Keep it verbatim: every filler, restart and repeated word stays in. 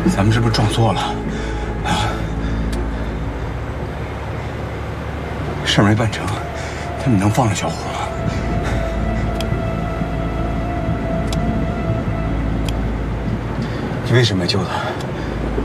咱们是不是撞错了？啊！事儿没办成，他们能放了小虎吗？你为什么要救他？